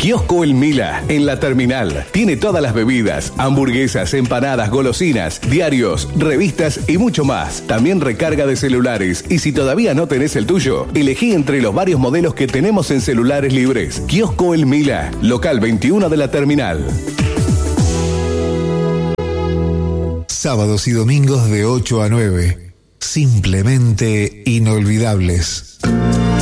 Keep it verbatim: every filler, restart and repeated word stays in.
Kiosco El Mila, en la terminal. Tiene todas las bebidas, hamburguesas, empanadas, golosinas, diarios, revistas y mucho más. También recarga de celulares. Y si todavía no tenés el tuyo, elegí entre los varios modelos que tenemos en celulares libres. Kiosco El Mila, local veintiuno de la terminal. Sábados y domingos de ocho a nueve. Simplemente inolvidables.